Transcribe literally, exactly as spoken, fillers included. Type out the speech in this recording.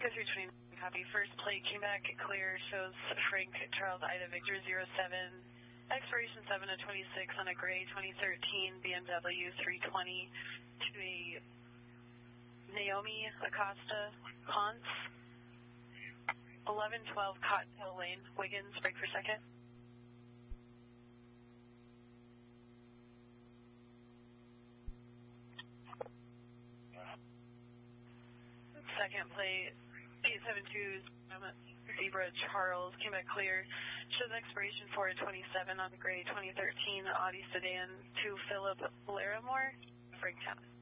four three two nine, copy. First plate came back clear, shows Frank Charles Ida Victor zero seven, expiration seven of twenty-six on a gray twenty thirteen B M W three twenty to a Naomi Acosta Ponce, eleven twelve Cotton Hill Lane, Wiggins, break for second. Second plate, eight seven two Zebra Charles, came back clear. Shows expiration four twenty-seven on the gray twenty thirteen Audi sedan to Philip Larimore, Franktown.